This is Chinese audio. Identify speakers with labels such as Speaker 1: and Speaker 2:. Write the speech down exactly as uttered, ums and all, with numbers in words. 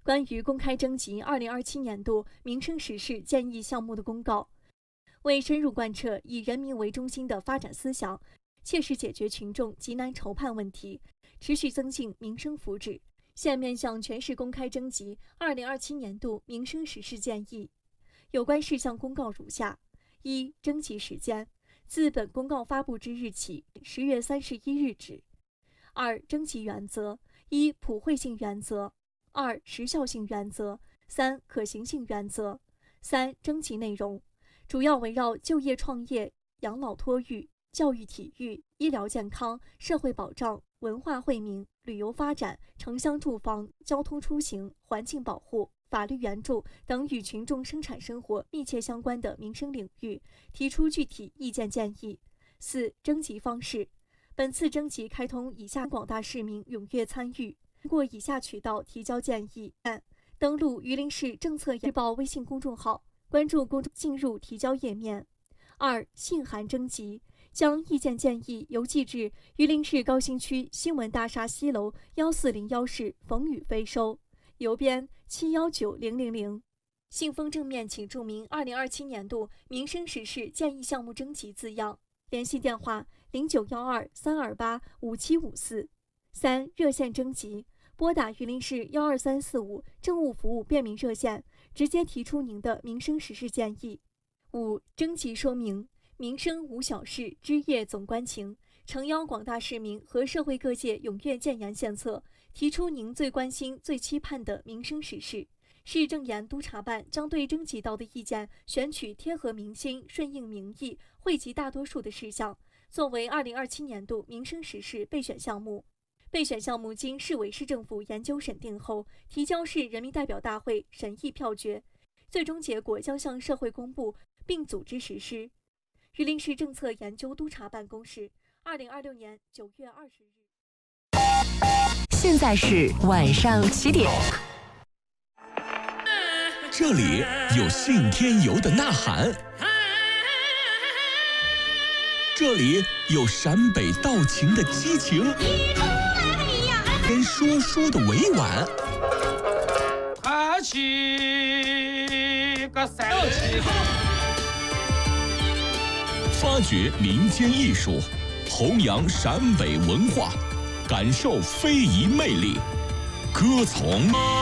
Speaker 1: 关于公开征集二零二七年度民生实事建议项目的公告，为深入贯彻以人民为中心的发展思想，切实解决群众急难愁盼问题，持续增进民生福祉，现面向全市公开征集二零二七年度民生实事建议。有关事项公告如下：一、征集时间，自本公告发布之日起，十月三十一日止。二、征集原则：一、普惠性原则；二、时效性原则；三、可行性原则。三、征集内容主要围绕就业创业、养老托育、教育体育、医疗健康、社会保障、文化惠民、旅游发展、城乡住房、交通出行、环境保护、法律援助等与群众生产生活密切相关的民生领域，提出具体意见建议。四、征集方式，本次征集开通以下广大市民踊跃参与，通过以下渠道提交建议：按登录榆林市政策日报微信公众号，关注公众进入提交页面。二、信函征集，将意见建议邮寄至榆林市高新区新闻大厦西楼幺四零幺室冯宇飞收，邮编七幺九零零零。信封正面请注明二零二七年度民生实事建议项目征集字样。联系电话零九幺二三二八五七五四。三、热线征集，拨打榆林市幺二三四五政务服务便民热线，直接提出您的民生实事建议。五、征集说明，民生无小事，枝叶总关情，诚邀广大市民和社会各界踊跃建言献策，提出您最关心、最期盼的民生实事。市政研督察办将对征集到的意见选取贴合民心、顺应民意、惠及大多数的事项，作为二零二七年度民生实事备选项目。备选项目经市委市政府研究审定后，提交市人民代表大会审议票决，最终结果将向社会公布并组织实施。榆林市政策研究督察办公室，二零二六年九月二十日。
Speaker 2: 现在是晚上七点。
Speaker 3: 这里有信天游的呐喊，这里有陕北道情的激情，跟说书的委婉。
Speaker 4: 开启个赛季，
Speaker 3: 发掘民间艺术，弘扬陕北文化，感受非遗魅力，歌从。